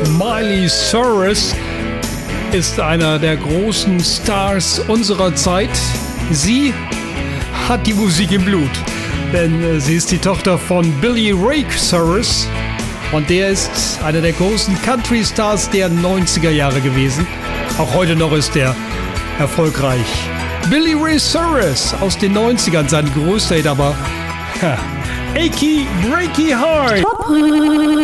Miley Cyrus ist einer der großen Stars unserer Zeit. Sie hat die Musik im Blut, denn sie ist die Tochter von Billy Ray Cyrus und der ist einer der großen Country-Stars der 90er Jahre gewesen. Auch heute noch ist er erfolgreich. Billy Ray Cyrus aus den 90ern, sein größter Hit, aber Achy Breaky Heart.